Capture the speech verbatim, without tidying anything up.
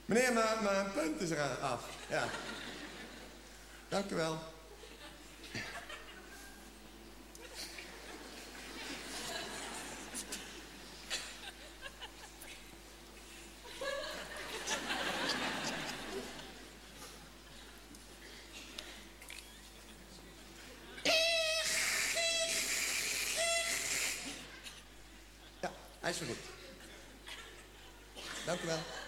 Meneer, mijn, mijn punt is er af. Ja. Dank u wel. Ja, hij is vergoed. Dank u wel.